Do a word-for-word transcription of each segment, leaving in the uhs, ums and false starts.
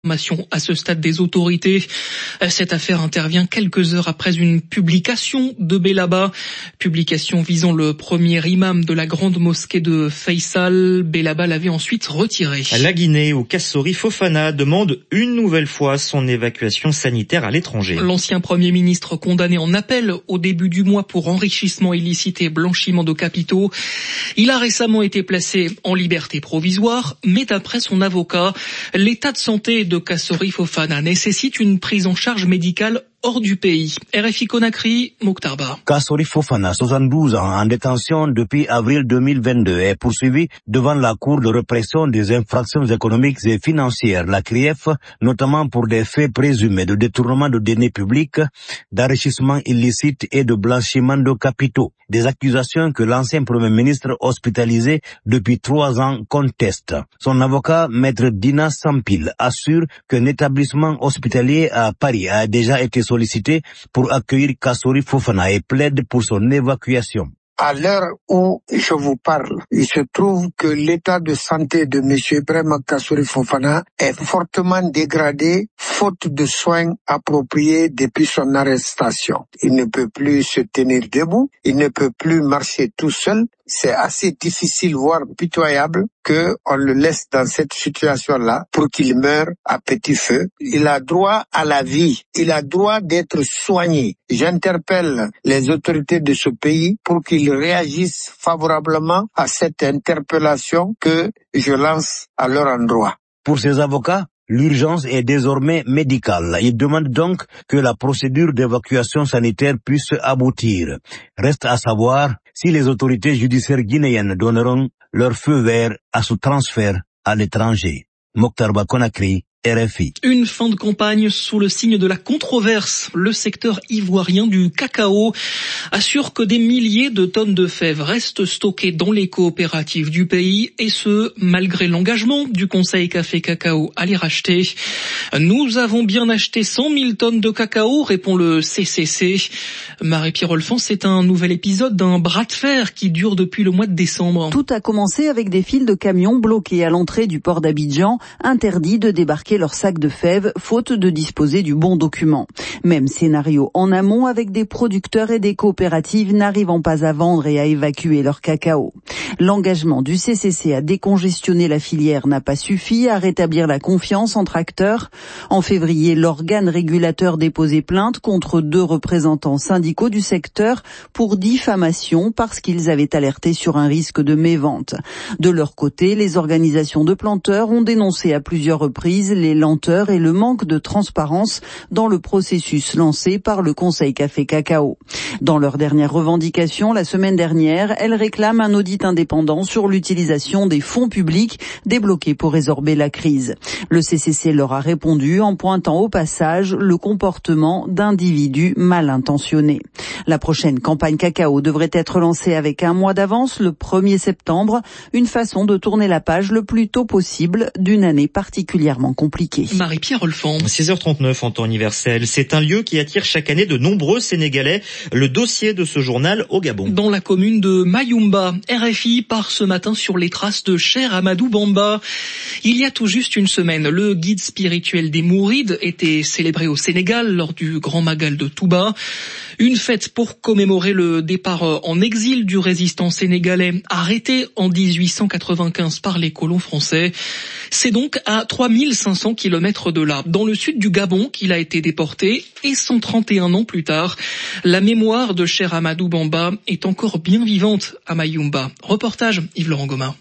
À ce stade des autorités. Cette affaire intervient quelques heures après une publication de Bellaba, publication visant le premier imam de la grande mosquée de Faisal. Bellaba l'avait ensuite retiré. La Guinée, où Kassori Fofana demande une nouvelle fois son évacuation sanitaire à l'étranger. L'ancien Premier ministre condamné en appel au début du mois pour enrichissement illicite et blanchiment de capitaux. Il a récemment été placé en liberté provisoire, mais d'après son avocat, l'état de santé de Kassori Fofana nécessite une prise en charge médicale hors du pays. R F I Conakry, Mokhtar Ba. Kassori Fofana, soixante-douze ans, en détention depuis avril deux mille vingt-deux, est poursuivi devant la Cour de répression des infractions économiques et financières, la C R I E F, notamment pour des faits présumés de détournement de deniers publics, d'enrichissement illicite et de blanchiment de capitaux. Des accusations que l'ancien Premier ministre hospitalisé depuis trois ans conteste. Son avocat, maître Dina Sampil, assure qu'un établissement hospitalier à Paris a déjà été sollicité pour accueillir Kassori Fofana et plaide pour son évacuation. À l'heure où je vous parle, il se trouve que l'état de santé de M. Ibrahima Kassori Fofana est fortement dégradé faute de soins appropriés depuis son arrestation. Il ne peut plus se tenir debout, il ne peut plus marcher tout seul. C'est assez difficile, voire pitoyable, que on le laisse dans cette situation-là pour qu'il meure à petit feu. Il a droit à la vie, il a droit d'être soigné. J'interpelle les autorités de ce pays pour qu'ils réagissent favorablement à cette interpellation que je lance à leur endroit. Pour ses avocats, l'urgence est désormais médicale. Ils demandent donc que la procédure d'évacuation sanitaire puisse aboutir. Reste à savoir si les autorités judiciaires guinéennes donneront leur feu vert à ce transfert à l'étranger. Mokhtar Ba, Conakry, R F I. Une fin de campagne sous le signe de la controverse. Le secteur ivoirien du cacao assure que des milliers de tonnes de fèves restent stockées dans les coopératives du pays, et ce, malgré l'engagement du Conseil Café Cacao à les racheter. Nous avons bien acheté cent mille tonnes de cacao, répond le C C C. Marie-Pierre Olfan, c'est un nouvel épisode d'un bras de fer qui dure depuis le mois de décembre. Tout a commencé avec des files de camions bloqués à l'entrée du port d'Abidjan, interdits de débarquer leurs sacs de fèves, faute de disposer du bon document. Même scénario en amont, avec des producteurs et des coopératives n'arrivant pas à vendre et à évacuer leur cacao. L'engagement du C C C à décongestionner la filière n'a pas suffi à rétablir la confiance entre acteurs. En février, l'organe régulateur déposait plainte contre deux représentants syndicaux du secteur pour diffamation parce qu'ils avaient alerté sur un risque de mévente. De leur côté, les organisations de planteurs ont dénoncé à plusieurs reprises les lenteurs et le manque de transparence dans le processus lancé par le Conseil Café Cacao. Dans leur dernière revendication, la semaine dernière, elles réclament un audit indépendant sur l'utilisation des fonds publics débloqués pour résorber la crise. Le C C C leur a répondu en pointant au passage le comportement d'individus mal intentionnés. La prochaine campagne cacao devrait être lancée avec un mois d'avance, le premier septembre, une façon de tourner la page le plus tôt possible d'une année particulièrement compliquée. Marie-Pierre Olfan. six heures trente-neuf en temps universel. C'est un lieu qui attire chaque année de nombreux Sénégalais. Le dossier de ce journal au Gabon. Dans la commune de Mayumba, R F I part ce matin sur les traces de Cheikh Ahmadou Bamba. Il y a tout juste une semaine, le guide spirituel des Mourides était célébré au Sénégal lors du Grand Magal de Touba. Une fête pour commémorer le départ en exil du résistant sénégalais arrêté en dix-huit cent quatre-vingt-quinze par les colons français. C'est donc à trois mille cinq cents kilomètres de là, dans le sud du Gabon, qu'il a été déporté, et cent trente et un ans plus tard, la mémoire de Cheikh Ahmadou Bamba est encore bien vivante à Mayumba. Reportage Yves-Laurent Gomin.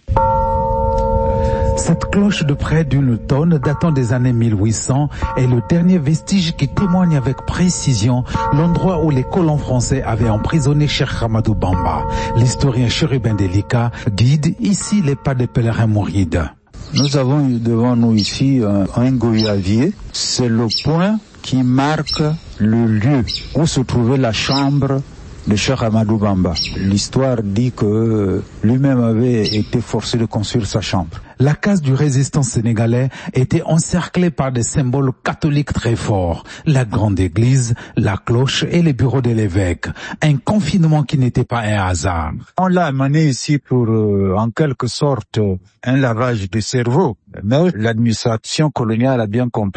Cette cloche de près d'une tonne datant des années mille huit cents est le dernier vestige qui témoigne avec précision l'endroit où les colons français avaient emprisonné Cheikh Ahmadou Bamba. L'historien Chérubin Delika guide ici les pas des pèlerins mourides. Nous avons devant nous ici un, un goyavier. C'est le point qui marque le lieu où se trouvait la chambre de Cheikh Ahmadou Bamba. L'histoire dit que lui-même avait été forcé de construire sa chambre. La case du résistant sénégalais était encerclée par des symboles catholiques très forts. La grande église, la cloche et les bureaux de l'évêque. Un confinement qui n'était pas un hasard. On l'a amené ici pour, euh, en quelque sorte, un lavage de cerveau. Mais l'administration coloniale a bien compris